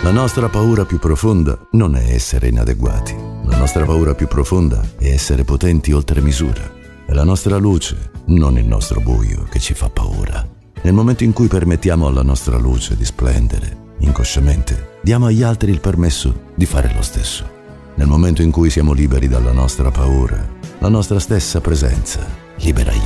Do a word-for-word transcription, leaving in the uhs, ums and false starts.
La nostra paura più profonda non è essere inadeguati. La nostra paura più profonda è essere potenti oltre misura. È la nostra luce, non il nostro buio, che ci fa paura. Nel momento in cui permettiamo alla nostra luce di splendere, inconsciamente, diamo agli altri il permesso di fare lo stesso. Nel momento in cui siamo liberi dalla nostra paura, la nostra stessa presenza libera gli